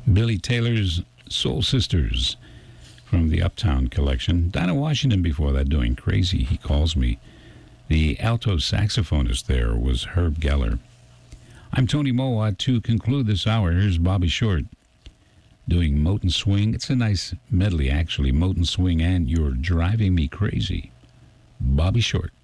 Billy Taylor's Soul Sisters from the Uptown collection. Dinah Washington before that doing Crazy, He Calls Me. The alto saxophonist there was Herb Geller. I'm Tony Mowat. To conclude this hour, here's Bobby Short doing Moten Swing. It's a nice medley, actually. Moten Swing and You're Driving Me Crazy. Bobby Short.